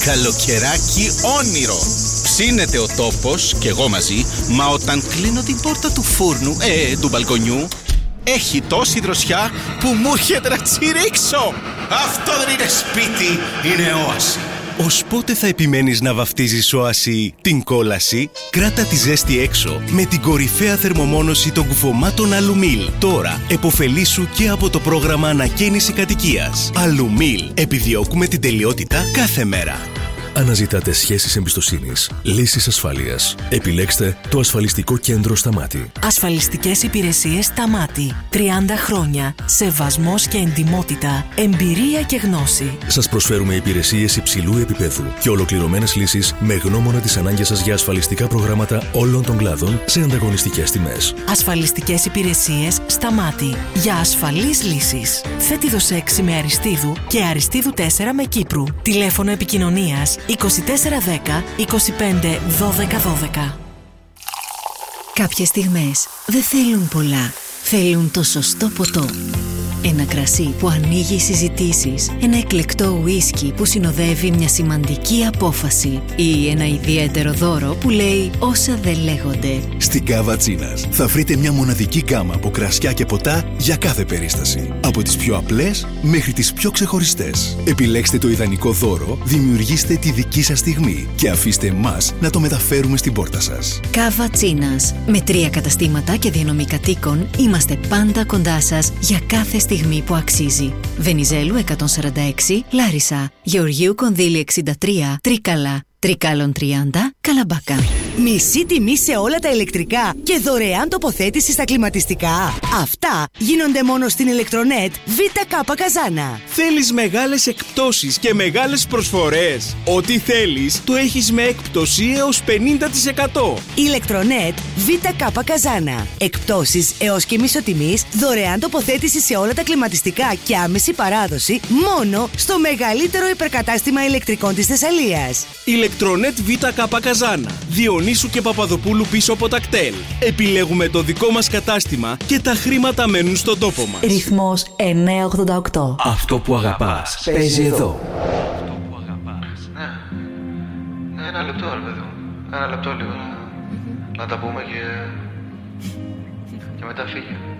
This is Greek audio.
Καλοκαιράκι όνειρο. Ψήνεται ο τόπος και εγώ μαζί, μα όταν κλείνω την πόρτα του φούρνου, του μπαλκονιού, έχει τόση δροσιά που μου έρχεται να τσιρίξω. Αυτό δεν είναι σπίτι, είναι όαση. Ως πότε θα επιμένεις να βαφτίζεις όαση την κόλαση? Κράτα τη ζέστη έξω με την κορυφαία θερμομόνωση των κουφωμάτων Αλουμίλ. Τώρα εποφελήσου και από το πρόγραμμα ανακαίνιση κατοικίας. Αλουμίλ. Επιδιώκουμε την τελειότητα κάθε μέρα. Αναζητάτε σχέσεις εμπιστοσύνης, λύσεις ασφάλειας. Επιλέξτε το ασφαλιστικό κέντρο Σταμάτη. Ασφαλιστικές υπηρεσίες Σταμάτη. 30 χρόνια. Σεβασμός και εντιμότητα. Εμπειρία και γνώση. Σας προσφέρουμε υπηρεσίες υψηλού επίπεδου και ολοκληρωμένες λύσεις με γνώμονα τις ανάγκες σας για ασφαλιστικά προγράμματα όλων των κλάδων σε ανταγωνιστικές τιμές. Ασφαλιστικές υπηρεσίες Σταμάτη. Για ασφαλείς λύσεις. Θέτιδος 6 με Αριστείδου και Αριστείδου 4 με Κύπρου. Τηλέφωνο επικοινωνίας 2410 25 12 12. Κάποιες στιγμές δεν θέλουν πολλά. Θέλουν το σωστό ποτό. Ένα κρασί που ανοίγει συζητήσεις, ένα εκλεκτό ουίσκι που συνοδεύει μια σημαντική απόφαση ή ένα ιδιαίτερο δώρο που λέει όσα δεν λέγονται. Στην Cava Chinas θα βρείτε μια μοναδική γκάμα από κρασιά και ποτά για κάθε περίσταση. Από τις πιο απλές μέχρι τις πιο ξεχωριστές. Επιλέξτε το ιδανικό δώρο, δημιουργήστε τη δική σας στιγμή και αφήστε εμάς να το μεταφέρουμε στην πόρτα σας. Cava Chinas. Με 3 καταστήματα και διανομή κατοίκων είμαστε πάντα κοντά σας για κάθε στιγμή που αξίζει. Βενιζέλου 146, Λάρισα. Γεωργίου Κονδύλη 63, Τρίκαλα. Τρικάλων 30, Καλαμπάκα. Μισή τιμή σε όλα τα ηλεκτρικά και δωρεάν τοποθέτηση στα κλιματιστικά. Αυτά γίνονται μόνο στην Ηλεκτρονέτ ΒΚ Καζάνα. Θέλεις μεγάλες εκπτώσεις και μεγάλες προσφορές? Ό,τι θέλεις το έχεις με έκπτωση έως 50%. Ηλεκτρονέτ ΒΚ Καζάνα. Εκπτώσεις έως και μισοτιμής, δωρεάν τοποθέτηση σε όλα τα κλιματιστικά και άμεση παράδοση μόνο στο μεγαλύτερο υπερκατάστημα ηλεκτρικών της Θεσσαλίας. Ηλεκτρονέτ ΒΚ Καζάνα. Διονύσου και Παπαδοπούλου πίσω από τα κτέλ. Επιλέγουμε το δικό μας κατάστημα και τα χρήματα μένουν στον τόπο μας. Ρυθμός 988. Αυτό που αγαπάς παίζει εδώ. Ναι, ένα λεπτό ρε παιδί μου. Ένα λεπτό λίγο να τα πούμε και μετά φύγε.